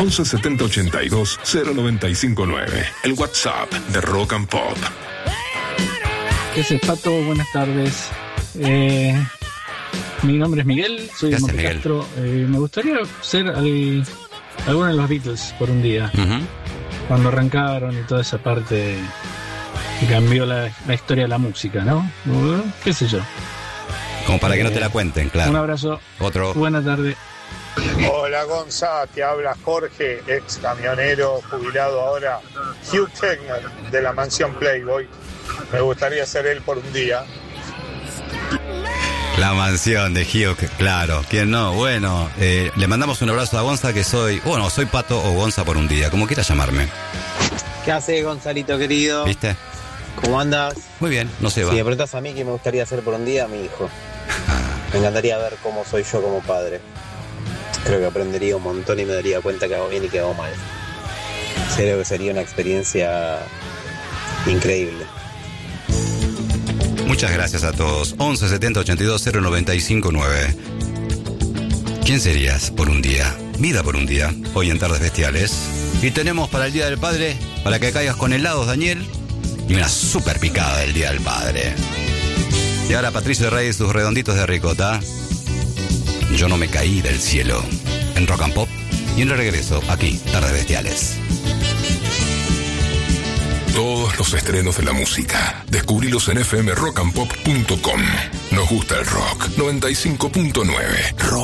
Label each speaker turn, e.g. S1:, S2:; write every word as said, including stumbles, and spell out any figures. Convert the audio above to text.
S1: once setenta ochenta y dos cero noventa y cinco nueve. El WhatsApp de Rock and Pop.
S2: ¿Qué haces, Pato? Buenas tardes. Eh, mi nombre es Miguel, soy de Monte Castro. Eh, me gustaría ser al, alguno de los Beatles por un día. Uh-huh. Cuando arrancaron y toda esa parte que cambió la, la historia de la música, ¿no? Uh, ¿Qué sé yo?
S3: Como para que
S2: eh,
S3: no te la cuenten, claro.
S2: Un abrazo.
S3: Otro.
S2: Buenas tardes.
S4: Hola Gonza, te habla Jorge, ex camionero, jubilado ahora, Hugh Hefner de la mansión Playboy. Me gustaría ser él por un día.
S3: La mansión de Hugh, claro, ¿quién no? Bueno, eh, le mandamos un abrazo a Gonza, que soy, bueno, soy Pato o Gonza por un día, como quieras llamarme.
S5: ¿Qué haces, Gonzalito querido?
S3: ¿Viste?
S5: ¿Cómo andas?
S3: Muy bien, no se va.
S5: Si me preguntas a mí qué me gustaría hacer por un día, mi hijo. Me encantaría ver cómo soy yo como padre. Creo que aprendería un montón y me daría cuenta que hago bien y que hago mal. Creo que sería una experiencia increíble.
S3: Muchas gracias a todos. once setenta ochenta y dos cero noventa y cinco nueve. ¿Quién serías por un día? Vida por un día, hoy en Tardes Bestiales. Y tenemos para el Día del Padre, para que caigas con helados, Daniel, y una super picada del Día del Padre. Y ahora Patricio Rey y sus redonditos de ricota. Yo no me caí del cielo. En Rock and Pop. Y en el regreso, aquí, Tardes Bestiales.
S1: Todos los estrenos de la música. Descubrilos en f m rock and pop punto com. Nos gusta el rock. noventa y cinco punto nueve. Rock.